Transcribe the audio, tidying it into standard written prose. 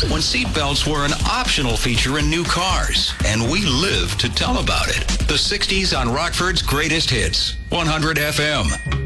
when seatbelts were an optional feature in new cars, and we live to tell about it. The 60s on Rockford's Greatest Hits, 100 FM.